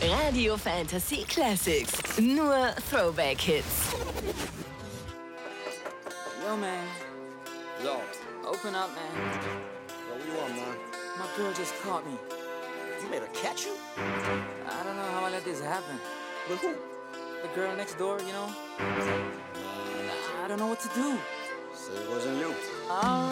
Radio Fantasy Classics. Nur Throwback-Hits. Yo, man. Yo. Open up, man. Yo, what you want, man? My girl just caught me. You made her catch you? I don't know how I let this happen. With who? The girl next door, you know? I don't know what to do. So it wasn't you. All